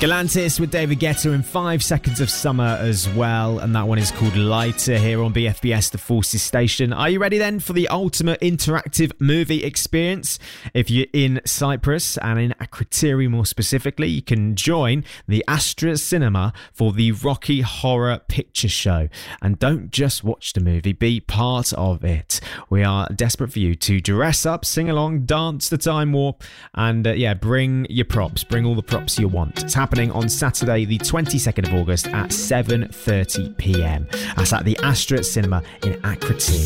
Galantis with David Guetta and 5 Seconds of Summer as well, and that one is called Lighter here on BFBS The Forces Station. Are you ready then for the ultimate interactive movie experience? If you're in Cyprus and in Akrotiri more specifically, you can join the Astra Cinema for the Rocky Horror Picture Show. And don't just watch the movie, be part of it. We are desperate for you to dress up, sing along, dance the Time Warp, and bring your props, bring all the props you want. It's happening on Saturday the 22nd of August at 7:30 p.m. That's at the Astra Cinema in Akrotiri.